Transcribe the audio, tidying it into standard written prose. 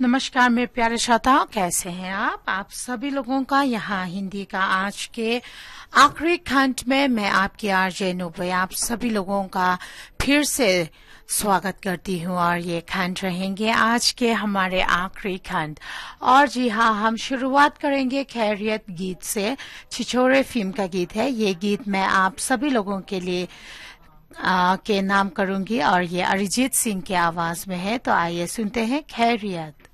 नमस्कार मेरे प्यारे श्रोताओं, कैसे हैं आप सभी लोगों का यहाँ हिंदी का आज के आखिरी खंड में मैं आपकी आरजे नुबे आप सभी लोगों का फिर से स्वागत करती हूँ। और ये खंड रहेंगे आज के हमारे आखिरी खंड। और जी हाँ, हम शुरुआत करेंगे खैरियत गीत से। छिछोरे फिल्म का गीत है ये गीत। मैं आप सभी लोगों के लिए के नाम करूंगी और ये अरिजीत सिंह की आवाज में है। तो आइए सुनते हैं खैरियत।